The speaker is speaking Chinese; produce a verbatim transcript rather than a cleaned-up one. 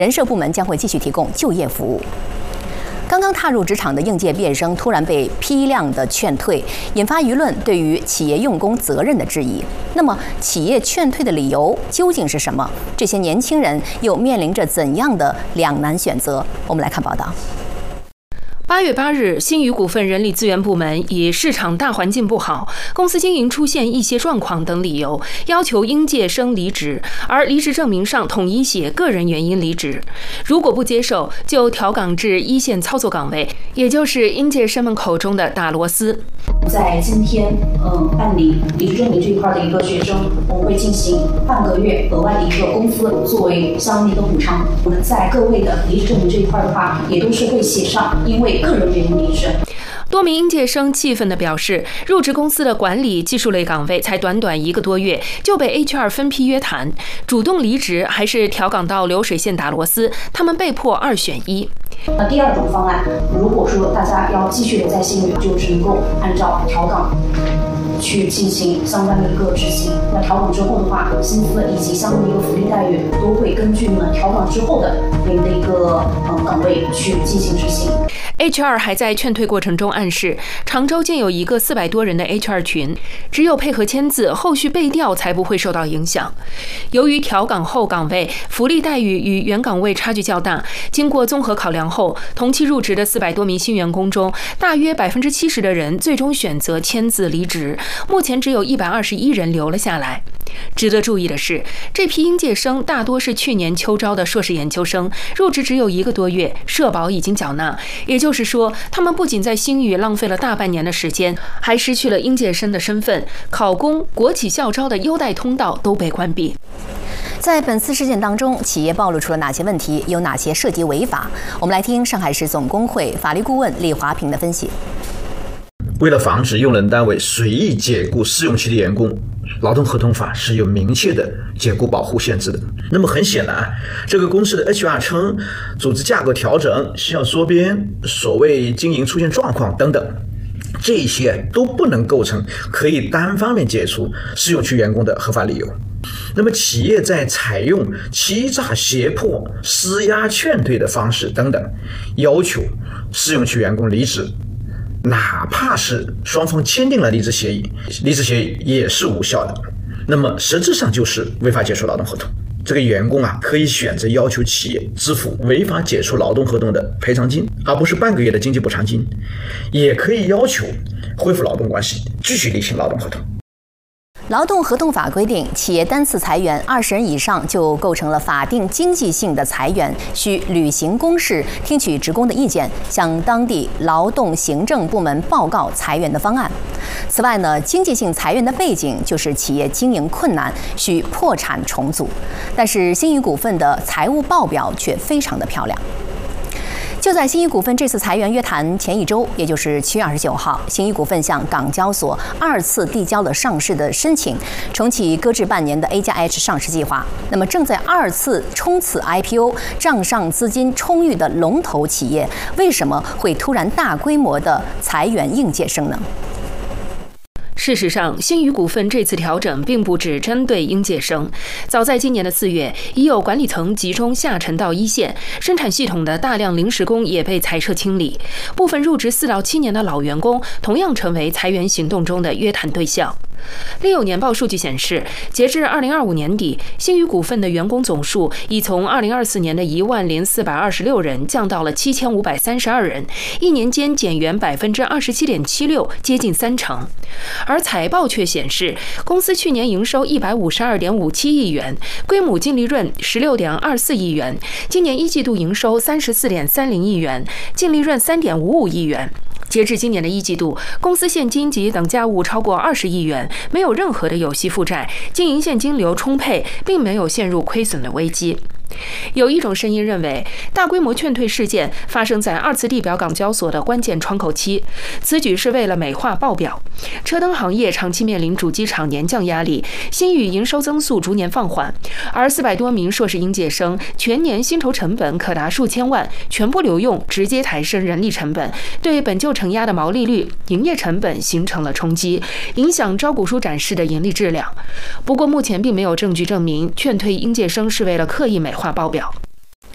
人社部门将会继续提供就业服务。刚刚踏入职场的应届毕业生突然被批量的劝退，引发舆论对于企业用工责任的质疑。那么，企业劝退的理由究竟是什么？这些年轻人又面临着怎样的两难选择？我们来看报道。 八月八日，新宇股份人力资源部门以市场大环境不好、公司经营出现一些状况等理由，要求应届生离职，而离职证明上统一写个人原因离职。如果不接受，就调岗至一线操作岗位，也就是应届生们口中的打螺丝。 在今天，嗯，办理离职证明这一块的一个学生，我们会进行半个月额外的一个工资作为相应的一个补偿。我们在各位的离职证明这一块的话，也都是会写上因为个人原因离职。 多名应届生气愤地表示，入职公司的管理技术类岗位才短短一个多月就被 H R 分批约谈，主动离职还是调岗到流水线打螺丝，他们被迫二选一。 那第二种方案，如果说大家要继续留在新宇，就只能够按照调岗去进行相关的一个执行。那调岗之后的话，薪资以及相关的一个福利待遇都会根据你们调岗之后的您的一个嗯岗位去进行执行。 H R 还在劝退过程中暗示，常州建有一个四百多人的 H R 群，只有配合签字，后续被调才不会受到影响。由于调岗后岗位福利待遇与原岗位差距较大，经过综合考量后，同期入职的四百多名新员工中，大约百分之七十的人最终选择签字离职，目前只有一百二十一人留了下来。值得注意的是，这批应届生大多是去年秋招的硕士研究生，入职只有一个多月，社保已经缴纳，也就是说，他们不仅在新宇浪费了大半年的时间，还失去了应届生的身份，考公、国企校招的优待通道都被关闭。 在本次事件当中，企业暴露出了哪些问题？有哪些涉及违法？我们来听上海市总工会法律顾问李华平的分析。 为了防止用人单位随意解雇试用期的员工，劳动合同法是有明确的解雇保护限制的。那么很显然，这个公司的 H R 称组织架构调整、需要缩编、所谓经营出现状况等等，这些都不能构成可以单方面解除试用期员工的合法理由。那么企业在采用欺诈、胁迫、施压、劝退的方式等等，要求试用期员工离职，哪怕是双方签订了离职协议，离职协议也是无效的。那么实质上就是违法解除劳动合同。这个员工啊，可以选择要求企业支付违法解除劳动合同的赔偿金，而不是半个月的经济补偿金；也可以要求恢复劳动关系，继续履行劳动合同。 劳动合同法规定，企业单次裁员二十人以上就构成了法定经济性的裁员，需履行公示，听取职工的意见，向当地劳动行政部门报告裁员的方案。此外呢，经济性裁员的背景就是企业经营困难，需破产重组。但是新宇股份的财务报表却非常的漂亮。就在新宇股份这次裁员约谈前一周，也就是七月二十九号，新宇股份向港交所二次递交了上市的申请，重启搁置半年的 A 加 H 上市计划。那么正在二次冲刺 I P O、账上资金充裕的龙头企业，为什么会突然大规模的裁员应届生呢？ 事实上，新宇股份这次调整并不只针对应届生。早在今年的四月，已有管理层集中下沉到一线，生产系统的大量临时工也被裁撤清理。部分入职四到七年的老员工同样成为裁员行动中的约谈对象。另有年报数据显示，截至二零二五年底，新宇股份的员工总数已从二零二四年的一万零四百二十六人降到了七千五百三十二人，一年间减员百分之二十七点七六，接近三成。而财报却显示，公司去年营收一百五十二点五七亿元，归母净利润十六点二四亿元，今年一季度营收三十四点三零亿元，净利润三点五五亿元。截至今年的一季度，公司现金及等价物超过二十亿元，没有任何的有息负债，经营现金流充沛，并没有陷入亏损的危机。有一种声音认为，大规模劝退事件发生在二次地表港交所的关键窗口期，此举是为了美化报表。车灯行业长期面临主机厂年降压力，新宇营收增速逐年放缓，而四百多名硕士应届生全年薪酬成本可达数千万，全部留用，直接抬升人力成本，对本就承压的毛利率、营业成本形成了冲击，影响招股书展示的盈利质量。不过目前并没有证据证明劝退应届生是为了刻意美化报表。